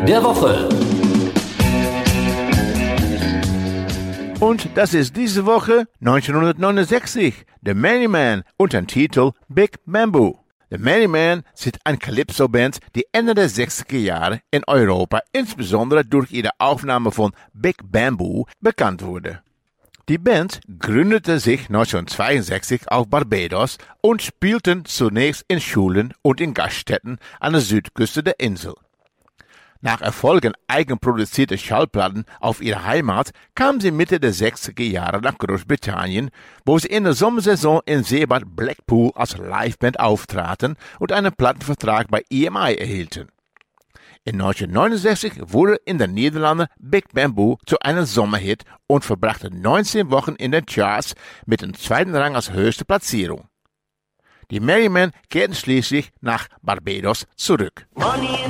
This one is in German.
der Woche. Und das ist diese Woche 1969, The Merry Men unter dem Titel Big Bamboo. The Merry Men sind eine Calypso-Band, die Ende der 60er Jahre in Europa insbesondere durch ihre Aufnahme von Big Bamboo bekannt wurde. Die Band gründete sich 1962 auf Barbados und spielten zunächst in Schulen und in Gaststätten an der Südküste der Insel. Nach Erfolgen eigenproduzierter Schallplatten auf ihre Heimat kamen sie Mitte der 60er Jahre nach Großbritannien, wo sie in der Sommersaison in Seebad Blackpool als Liveband auftraten und einen Plattenvertrag bei EMI erhielten. In 1969 wurde in den Niederlanden Big Bamboo zu einem Sommerhit und verbrachte 19 Wochen in den Charts mit dem zweiten Rang als höchste Platzierung. Die Merry Men kehrten schließlich nach Barbados zurück. Money